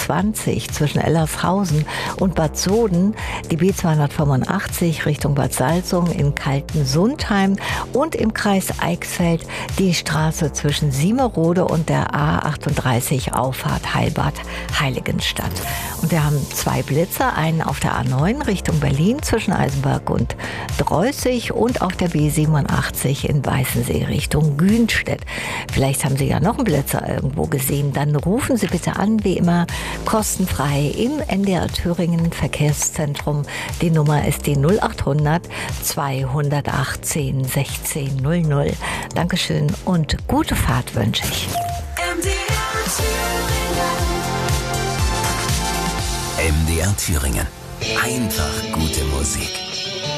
B20 zwischen Ellershausen und Bad Soden, die B285 Richtung Bad Salzung in Kaltensundheim und im Kreis Eichsfeld die Straße zwischen Siemerode und der A38 Auffahrt Heilbad-Heiligenstadt. Und wir haben 2 Blitzer, einen auf der A9 Richtung Berlin zwischen Eisenberg und Dreußig und auf der B87 in Weißensee Richtung Günstedt. Vielleicht haben Sie ja noch einen Blitzer irgendwo gesehen. Dann rufen Sie bitte an, wie immer, kostenfrei im NDR Thüringen Verkehrszentrum. Die Nummer ist die 0800 218 1600. Dankeschön und gute Fahrt wünsche ich. MDR Thüringen. Einfach gute Musik.